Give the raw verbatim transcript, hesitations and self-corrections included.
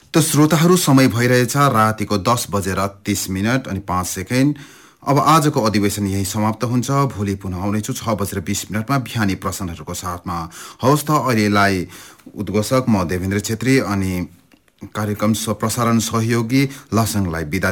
त श्रोताहरू समय भइरहेछ रातिको दस बजेर तीस मिनट अनि पाँच सेकेन्ड। अब आजको अधिवेशन यही समाप्त हुन्छ। भोलि पुनः आउनेछु छ बजेर बीस मिनटमा बिहानी प्रश्नहरूको साथमा। हवस् त अहिलेलाई उद्घोषक म देवेन्द्र छेत्री अनि कार्यक्रम प्रसारण सहयोगी लसङलाई बिदा